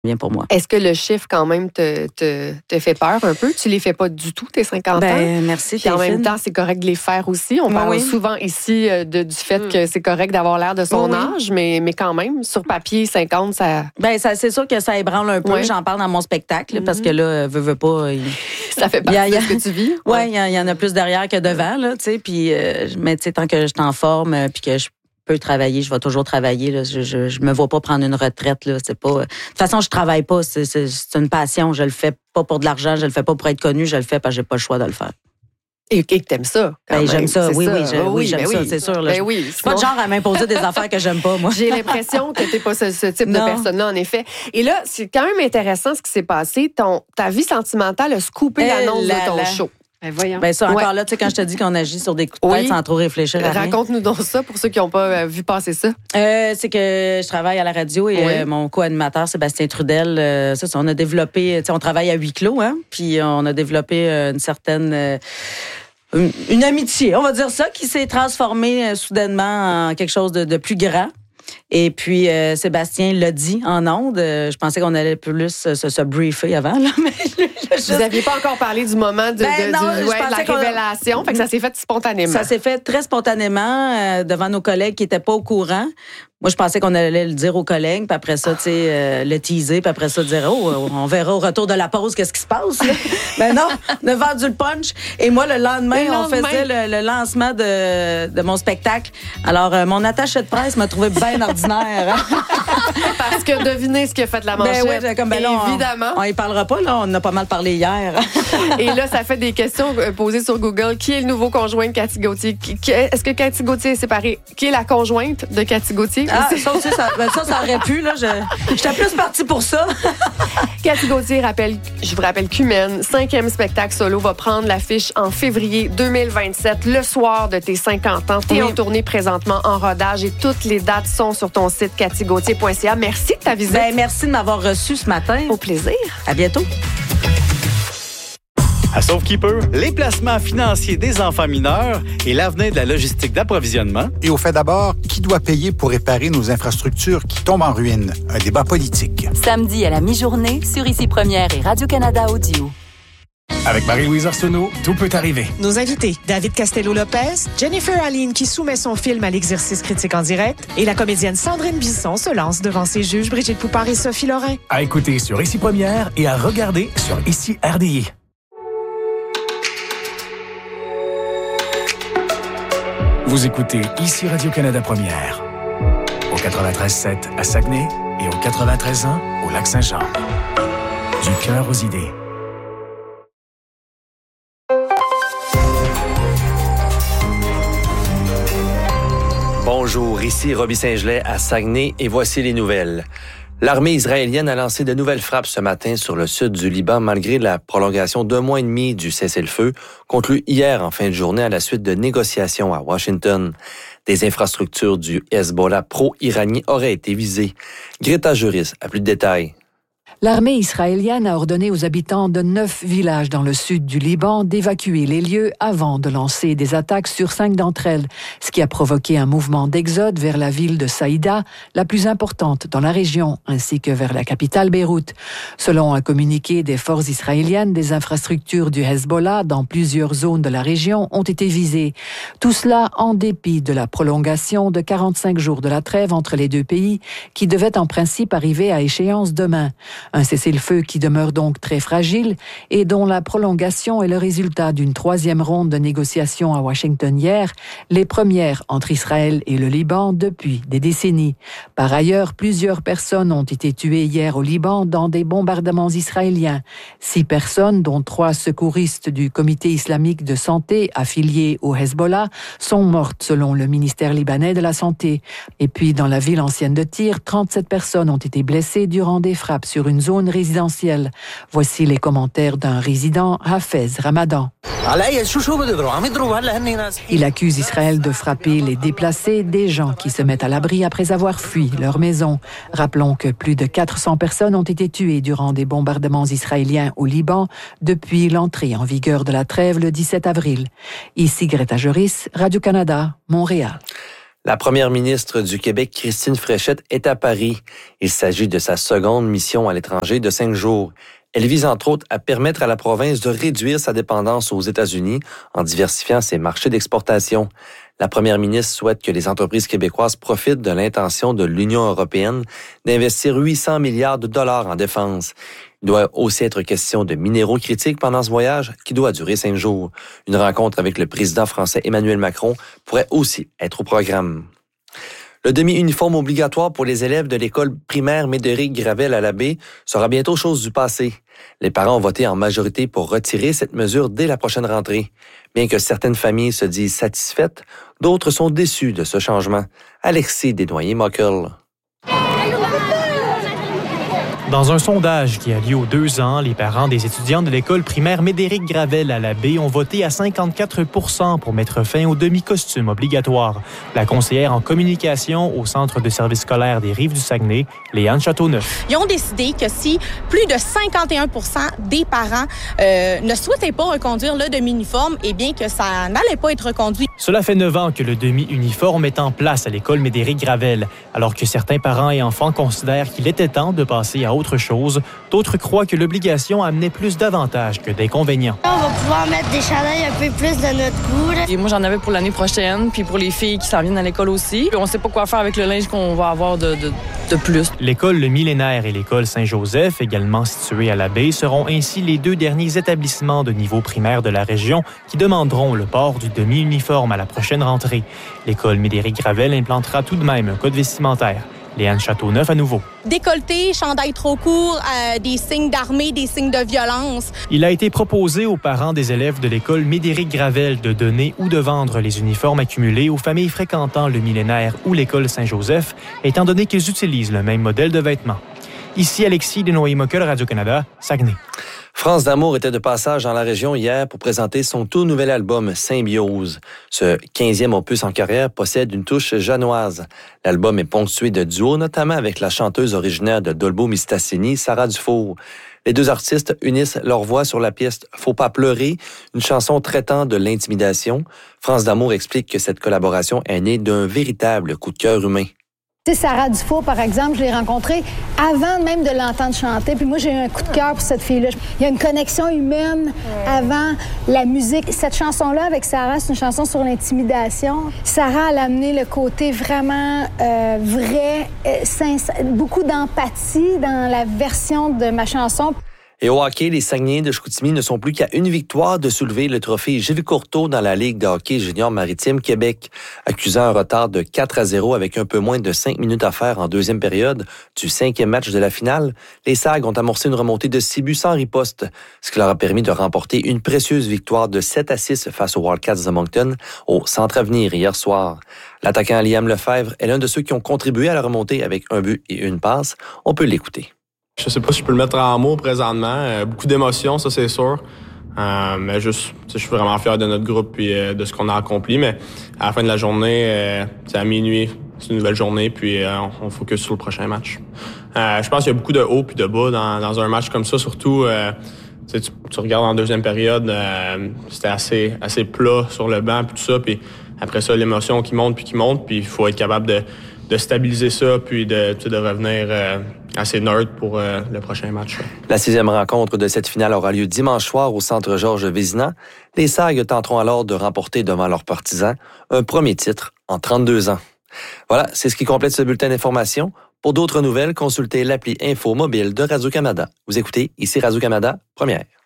bien pour moi. Est-ce que le chiffre, quand même, te fait peur un peu? Tu les fais pas du tout, tes 50 ans? Merci, Puis en même temps, c'est correct de les faire aussi. On parle souvent ici du fait que c'est correct d'avoir l'air de son âge, mais quand même, sur papier, 50, ça... c'est sûr que ça ébranle un peu. J'en parle dans mon spectacle, parce que là, veux pas... Ça fait partie de ce que tu vis? Oui, il y en a plus derrière que devant, là, tu sais. Puis, mais tu sais, tant que je suis en forme, puis que je peux travailler, je vais toujours travailler. Là. Je me vois pas prendre une retraite. Là. C'est pas... De toute façon, je travaille pas. C'est une passion. Je le fais pas pour de l'argent. Je le fais pas pour être connu. Je le fais parce que j'ai pas le choix de le faire. Et que t'aimes ça, quand même. J'aime ça, oui, oui, j'aime ça, c'est sûr. Là. Je suis pas de genre à m'imposer des affaires que j'aime pas, moi. J'ai l'impression que t'es pas ce type de personne-là, en effet. Et là, c'est quand même intéressant ce qui s'est passé. Ta vie sentimentale a scoopé l'annonce de ton show. Voyons. Ça, encore là, tu sais, quand je te dis qu'on agit sur des coups de tête sans trop réfléchir à rien. Raconte-nous donc ça pour ceux qui n'ont pas vu passer ça. C'est que je travaille à la radio et mon co-animateur, Sébastien Trudel, on a développé, on travaille à huis clos, hein, puis on a développé une certaine... une amitié, on va dire ça, qui s'est transformée soudainement en quelque chose de plus grand. Et puis, Sébastien l'a dit en ondes. Je pensais qu'on allait plus se briefer avant. Là, mais vous n'aviez pas encore parlé du moment de la révélation. Fait que ça s'est fait spontanément. Ça s'est fait très spontanément devant nos collègues qui n'étaient pas au courant. Moi, je pensais qu'on allait le dire aux collègues, puis après ça, le teaser, puis après ça, dire, on verra au retour de la pause qu'est-ce qui se passe. Là. Ben non, on a vendu le punch. Et moi, le lendemain, on faisait le lancement de mon spectacle. Alors, mon attaché de presse m'a trouvé bien ordinaire. Hein? Parce que devinez ce qui a fait la manchette. Évidemment. On y parlera pas, là. On en a pas mal parlé hier. Et là, ça fait des questions posées sur Google. Qui est le nouveau conjoint de Cathy Gauthier? Est-ce que Cathy Gauthier est séparée? Qui est la conjointe de Cathy Gauthier? Ça aussi, ça aurait pu. Là, j'étais plus partie pour ça. Cathy Gauthier, je vous rappelle qu'Humaine, 5e spectacle solo, va prendre l'affiche en février 2027, le soir de tes 50 ans. T'es en tournée présentement, en rodage, et toutes les dates sont sur ton site cathygauthier.ca. Merci de ta visite. Merci de m'avoir reçu ce matin. Au plaisir. À bientôt. À Sauvekeeper, les placements financiers des enfants mineurs et l'avenir de la logistique d'approvisionnement. Et au fait d'abord, qui doit payer pour réparer nos infrastructures qui tombent en ruine? Un débat politique. Samedi à la mi-journée, sur Ici Première et Radio-Canada Audio. Avec Marie-Louise Arsenault, tout peut arriver. Nos invités, David Castello-Lopez, Jennifer Aline qui soumet son film à l'exercice critique en direct et la comédienne Sandrine Bisson se lance devant ses juges Brigitte Poupard et Sophie Lorrain. À écouter sur Ici Première et à regarder sur Ici RDI. Vous écoutez Ici Radio-Canada Première, au 93.7 à Saguenay et au 93.1 au Lac-Saint-Jean. Du cœur aux idées. Bonjour, ici Roby Saint-Gelais à Saguenay et voici les nouvelles. L'armée israélienne a lancé de nouvelles frappes ce matin sur le sud du Liban malgré la prolongation d'1 mois et demi du cessez-le-feu conclu hier en fin de journée à la suite de négociations à Washington. Des infrastructures du Hezbollah pro-iranien auraient été visées. Greta Juris a plus de détails. L'armée israélienne a ordonné aux habitants de 9 villages dans le sud du Liban d'évacuer les lieux avant de lancer des attaques sur 5 d'entre elles, ce qui a provoqué un mouvement d'exode vers la ville de Saïda, la plus importante dans la région, ainsi que vers la capitale Beyrouth. Selon un communiqué des forces israéliennes, des infrastructures du Hezbollah dans plusieurs zones de la région ont été visées. Tout cela en dépit de la prolongation de 45 jours de la trêve entre les deux pays, qui devait en principe arriver à échéance demain. Un cessez-le-feu qui demeure donc très fragile et dont la prolongation est le résultat d'une 3e ronde de négociations à Washington hier, les premières entre Israël et le Liban depuis des décennies. Par ailleurs, plusieurs personnes ont été tuées hier au Liban dans des bombardements israéliens. 6 personnes, dont 3 secouristes du Comité islamique de santé affiliés au Hezbollah, sont mortes selon le ministère libanais de la Santé. Et puis, dans la ville ancienne de Tyr, 37 personnes ont été blessées durant des frappes sur une zone résidentielle. Voici les commentaires d'un résident, Hafez Ramadan. Il accuse Israël de frapper les déplacés, des gens qui se mettent à l'abri après avoir fui leur maison. Rappelons que plus de 400 personnes ont été tuées durant des bombardements israéliens au Liban depuis l'entrée en vigueur de la trêve le 17 avril. Ici Greta Juris, Radio-Canada, Montréal. La première ministre du Québec, Christine Fréchette, est à Paris. Il s'agit de sa seconde mission à l'étranger de 5 jours. Elle vise entre autres à permettre à la province de réduire sa dépendance aux États-Unis en diversifiant ses marchés d'exportation. La première ministre souhaite que les entreprises québécoises profitent de l'intention de l'Union européenne d'investir 800 milliards de dollars en défense. Il doit aussi être question de minéraux critiques pendant ce voyage qui doit durer 5 jours. Une rencontre avec le président français Emmanuel Macron pourrait aussi être au programme. Le demi-uniforme obligatoire pour les élèves de l'école primaire Médéric Gravel à l'Abbé sera bientôt chose du passé. Les parents ont voté en majorité pour retirer cette mesure dès la prochaine rentrée. Bien que certaines familles se disent satisfaites, d'autres sont déçues de ce changement. Alexis Desnoyers-Mockel. Dans un sondage qui a lieu aux 2 ans, les parents des étudiants de l'école primaire Médéric Gravel à l'Abbé ont voté à 54 % pour mettre fin au demi-costume obligatoire. La conseillère en communication au Centre de services scolaires des Rives-du-Saguenay, Léane Châteauneuf. Ils ont décidé que si plus de 51 % des parents ne souhaitaient pas reconduire le demi-uniforme, eh bien que ça n'allait pas être reconduit. Cela fait 9 ans que le demi-uniforme est en place à l'école Médéric Gravel. Alors que certains parents et enfants considèrent qu'il était temps de passer à autre chose, d'autres croient que l'obligation amenait plus d'avantages que d'inconvénients. On va pouvoir mettre des chandails un peu plus de notre goût. Et moi, j'en avais pour l'année prochaine, puis pour les filles qui s'en viennent à l'école aussi. Puis on sait pas quoi faire avec le linge qu'on va avoir de plus. L'école Le Millénaire et l'école Saint-Joseph, également situées à l'Abbé, seront ainsi les 2 derniers établissements de niveau primaire de la région qui demanderont le port du demi-uniforme à la prochaine rentrée. L'école Médéric Gravel implantera tout de même un code vestimentaire. Léane Châteauneuf à nouveau. Décolleté, chandail trop court, des signes d'armée, des signes de violence. Il a été proposé aux parents des élèves de l'école Médéric Gravel de donner ou de vendre les uniformes accumulés aux familles fréquentant le Millénaire ou l'école Saint-Joseph, étant donné qu'ils utilisent le même modèle de vêtements. Ici Alexis Desnoyers-Mockel, Radio-Canada, Saguenay. France d'Amour était de passage dans la région hier pour présenter son tout nouvel album Symbiose. Ce 15e opus en carrière possède une touche janoise. L'album est ponctué de duos, notamment avec la chanteuse originaire de Dolbeau-Mistassini, Sarah Dufour. Les 2 artistes unissent leurs voix sur la pièce « Faut pas pleurer », une chanson traitant de l'intimidation. France d'Amour explique que cette collaboration est née d'un véritable coup de cœur humain. Tu sais, Sarah Dufour, par exemple, je l'ai rencontrée avant même de l'entendre chanter. Puis moi, j'ai eu un coup de cœur pour cette fille-là. Il y a une connexion humaine avant la musique. Cette chanson-là, avec Sarah, c'est une chanson sur l'intimidation. Sarah, elle a amené le côté vraiment vrai, sincère, beaucoup d'empathie dans la version de ma chanson. Et au hockey, les Saguenayens de Chicoutimi ne sont plus qu'à une victoire de soulever le trophée J.V. Courteau dans la Ligue de hockey junior maritime Québec. Accusant un retard de 4-0 avec un peu moins de 5 minutes à faire en 2e période du 5e match de la finale, les Sags ont amorcé une remontée de 6 buts sans riposte, ce qui leur a permis de remporter une précieuse victoire de 7-6 face aux Wildcats de Moncton au Centre Avenir hier soir. L'attaquant Liam Lefebvre est l'un de ceux qui ont contribué à la remontée avec un but et une passe. On peut l'écouter. Je sais pas si je peux le mettre en mots présentement. Beaucoup d'émotions, ça c'est sûr. Mais juste, je suis vraiment fier de notre groupe et de ce qu'on a accompli. Mais à la fin de la journée, à minuit, c'est une nouvelle journée. Puis on focus sur le prochain match. Je pense qu'il y a beaucoup de hauts puis de bas dans un match comme ça. Surtout, tu regardes en 2e période, c'était assez plat sur le banc puis tout ça. Puis après ça, l'émotion qui monte. Puis il faut être capable de stabiliser ça puis de revenir assez neutre pour le prochain match. La 6e rencontre de cette finale aura lieu dimanche soir au Centre Georges Vézina. Les Sags tenteront alors de remporter devant leurs partisans un premier titre en 32 ans. Voilà, c'est ce qui complète ce bulletin d'information. Pour d'autres nouvelles, consultez l'appli Info mobile de Radio-Canada. Vous écoutez ici Radio-Canada, première.